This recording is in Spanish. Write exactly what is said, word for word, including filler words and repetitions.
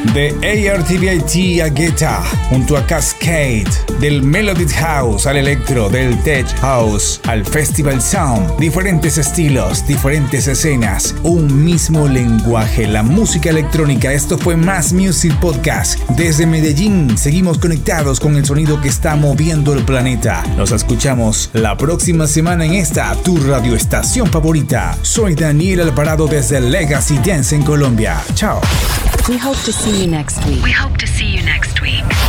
De A R T V I T a Guetta, junto a Cascade, del Melodic House al Electro, del Tech House al Festival Sound, diferentes estilos, diferentes escenas, un mismo lenguaje, la música electrónica. Esto fue Más Music Podcast. Desde Medellín seguimos conectados con el sonido que está moviendo el planeta. Nos escuchamos la próxima semana en esta, tu radioestación favorita. Soy Daniel Alvarado desde Legacy Dance en Colombia. Chao. We hope to see you next week. We hope to see you next week.